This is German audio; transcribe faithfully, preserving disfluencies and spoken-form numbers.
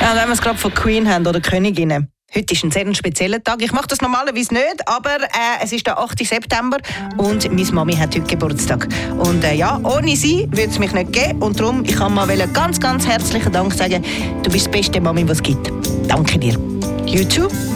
Ja, wenn wir es gerade von Queen haben oder Königinnen. Heute ist ein sehr spezieller Tag. Ich mache das normalerweise nicht, aber äh, es ist der achte September und meine Mami hat heute Geburtstag. Und äh, ja, ohne sie würde es mich nicht geben. Und darum, ich kann mal ganz, ganz herzlichen Dank sagen. Du bist die beste Mami, die es gibt. Danke dir. You too.